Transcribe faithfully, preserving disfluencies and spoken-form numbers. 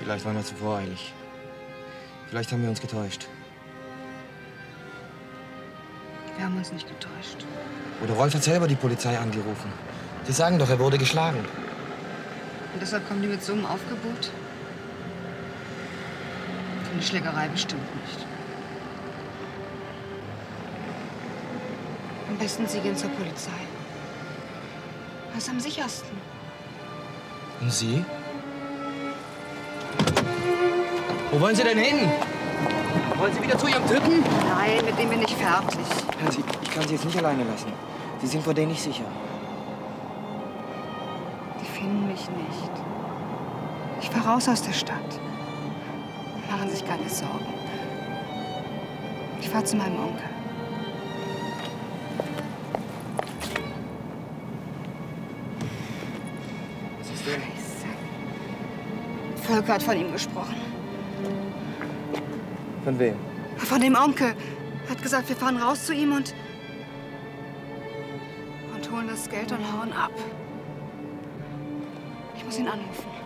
Vielleicht waren wir zu voreilig. Vielleicht haben wir uns getäuscht. Wir haben uns nicht getäuscht. Oder Rolf hat selber die Polizei angerufen. Sie sagen doch, er wurde geschlagen. Und deshalb kommen die mit so einem Aufgebot? Für eine Schlägerei bestimmt nicht. Am besten Sie gehen zur Polizei. Das ist am sichersten. Und Sie? Wo wollen Sie denn hin? Wollen Sie wieder zu Ihrem Typen? Nein, mit dem bin ich fertig. Hören Sie, ich kann Sie jetzt nicht alleine lassen. Sie sind vor denen nicht sicher. Die finden mich nicht. Ich fahr raus aus der Stadt. Machen Sie sich keine Sorgen. Ich fahr zu meinem Onkel. Was ist denn? Scheiße. Volker hat von ihm gesprochen. Von wem? Von dem Onkel. Er hat gesagt, wir fahren raus zu ihm und... und holen das Geld und hauen ab. Ich muss ihn anrufen.